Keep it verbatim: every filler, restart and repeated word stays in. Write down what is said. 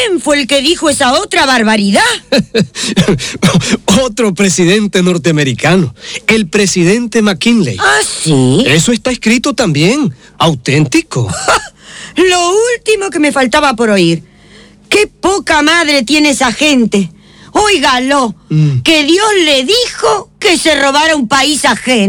¿Quién fue el que dijo esa otra barbaridad? Otro presidente norteamericano, el presidente McKinley. ¿Ah, sí? Eso está escrito también, auténtico. Lo último que me faltaba por oír. ¡Qué poca madre tiene esa gente! Óigalo, mm. que Dios le dijo que se robara un país ajeno.